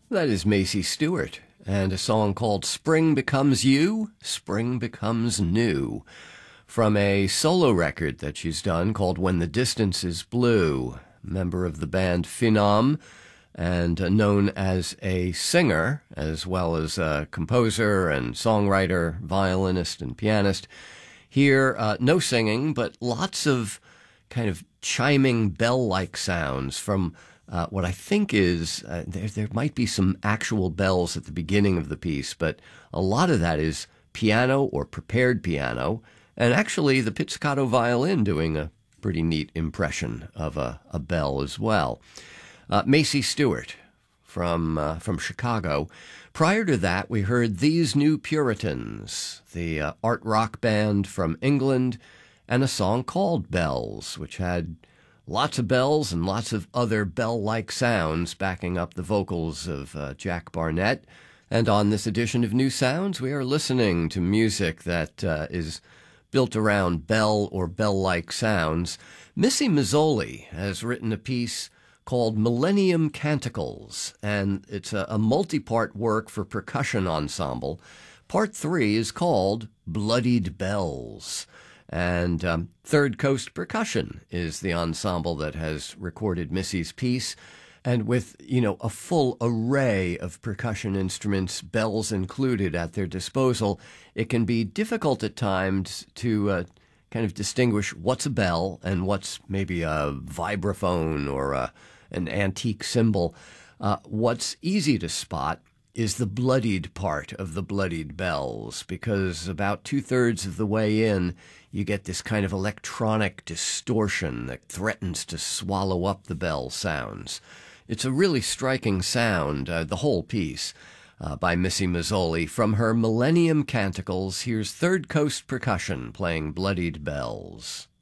That is Macy Stewart, and a song called Spring Becomes You, Spring Becomes New, from a solo record that she's done called When the Distance is Blue. Member of the band Phenom, and known as a singer, as well as a composer and songwriter, violinist and pianist. Here, no singing, but lots of kind of chiming bell-like sounds from what I think is, there might be some actual bells at the beginning of the piece, but a lot of that is piano or prepared piano, and actually the pizzicato violin doing a pretty neat impression of a bell as well. Macy Stewart from Chicago. Prior to that, we heard These New Puritans, the art rock band from England, and a song called Bells, which had lots of bells and lots of other bell-like sounds backing up the vocals of Jack Barnett. And on this edition of New Sounds, we are listening to music that is built around bell or bell-like sounds. Missy Mazzoli has written a piece called Millennium Canticles, and it's a multi-part work for percussion ensemble. Part 3 is called Bloodied Bells. And Third Coast Percussion is the ensemble that has recorded Missy's piece. And with, a full array of percussion instruments, bells included, at their disposal, it can be difficult at times to kind of distinguish what's a bell and what's maybe a vibraphone or an antique cymbal. What's easy to spot is the bloodied part of the bloodied bells, because about 2/3 of the way in, you get this kind of electronic distortion that threatens to swallow up the bell sounds. It's a really striking sound, the whole piece, by Missy Mazzoli. From her Millennium Canticles, here's Third Coast Percussion playing Bloodied Bells.